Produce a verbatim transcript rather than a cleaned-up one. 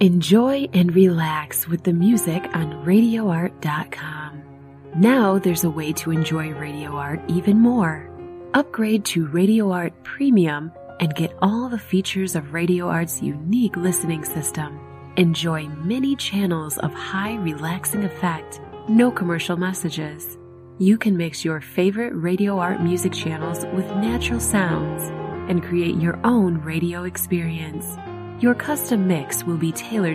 Enjoy and relax with the music on radio art dot com. Now there's a way to enjoy Radio Art even more. Upgrade to Radio Art Premium and get all the features of Radio Art's unique listening system. Enjoy many channels of high relaxing effect, no commercial messages. You can mix your favorite Radio Art music channels with natural sounds and create your own radio experience. Your custom mix will be tailored